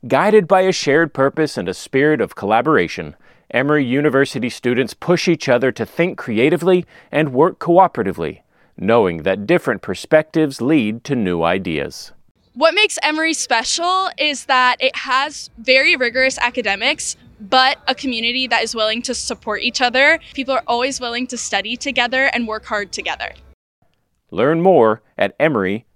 Guided by a shared purpose and a spirit of collaboration, Emory University students push each other to think creatively and work cooperatively, knowing that different perspectives lead to new ideas. What makes Emory special is that it has very rigorous academics, but a community that is willing to support each other. People are always willing to study together and work hard together. Learn more at emory.edu.